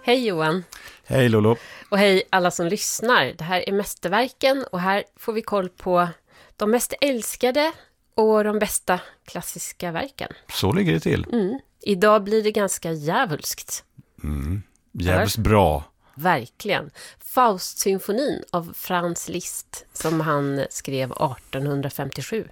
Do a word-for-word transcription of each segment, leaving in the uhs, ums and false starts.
Hej Johan. Hej Lolo. Och hej alla som lyssnar. Det här är Mästerverken och här får vi koll på de mest älskade och de bästa klassiska verken. Så ligger det till. Mm. Idag blir det ganska djävulskt. Mm. Jävligt bra. Verkligen. Faust-symfonin av Franz Liszt som han skrev arton femtiosju.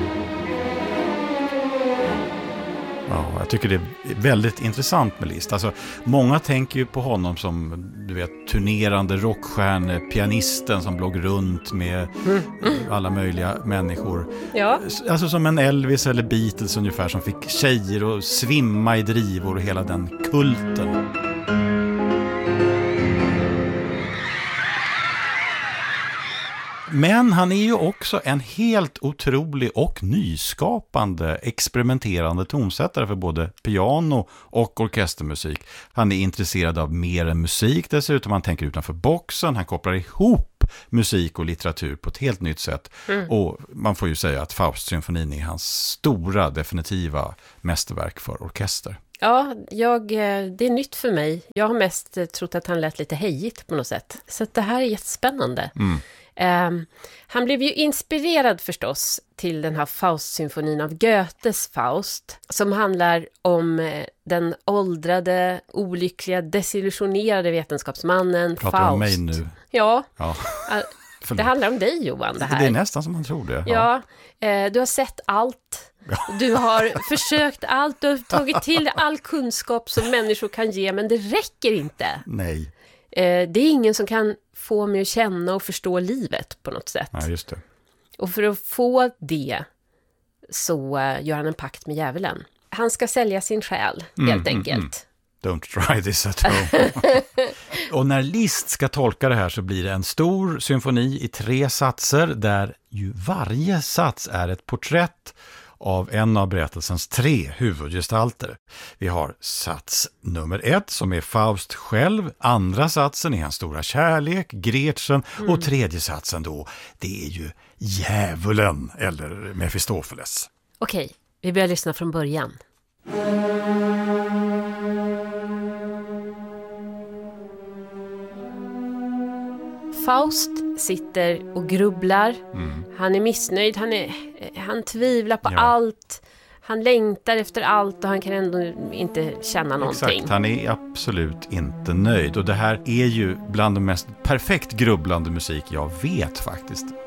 Ja, jag tycker det är väldigt intressant med Liszt. Alltså, många tänker ju på honom som, du vet, turnerande rockstjärne, pianisten som blåg runt med mm. alla möjliga människor. Ja. Alltså som en Elvis eller Beatles ungefär, som fick tjejer att svimma i drivor och hela den kulten. Men han är ju också en helt otrolig och nyskapande, experimenterande tonsättare för både piano och orkestermusik. Han är intresserad av mer än musik dessutom. Han tänker utanför boxen. Han kopplar ihop musik och litteratur på ett helt nytt sätt. Mm. Och man får ju säga att Faust-symfonin är hans stora, definitiva mästerverk för orkester. Ja, jag, det är nytt för mig. Jag har mest trott att han lät lite hejigt på något sätt. Så att det här är jättespännande. Mm. Um, han blev ju inspirerad förstås till den här Faust-symfonin av Goethes Faust, som handlar om eh, den åldrade, olyckliga, desillusionerade vetenskapsmannen Pratar Faust. Pratar om mig nu? Ja, ja. Det handlar om dig Johan det här. Det är nästan som man tror det. Ja, ja eh, du har sett allt. Du har försökt allt, du har tagit till all kunskap som människor kan ge, men det räcker inte. Nej. Eh, det är ingen som kan få mig att känna och förstå livet på något sätt. Ja, just det. Och för att få det så uh, gör han en pakt med djävulen. Han ska sälja sin själ, mm, helt enkelt. Mm, mm. Don't try this at home. Och när Liszt ska tolka det här så blir det en stor symfoni i tre satser där ju varje sats är ett porträtt av en av berättelsens tre huvudgestalter. Vi har sats nummer ett som är Faust själv, andra satsen är hans stora kärlek, Gretchen, mm. och tredje satsen då, det är ju djävulen eller Mefistofeles. Okej, vi börjar lyssna från början. Faust sitter och grubblar. Mm. Han är missnöjd. Han, är, han tvivlar på ja. allt. Han längtar efter allt och han kan ändå inte känna någonting. Exakt, han är absolut inte nöjd. Och det här är ju bland de mest perfekt grubblande musik jag vet faktiskt.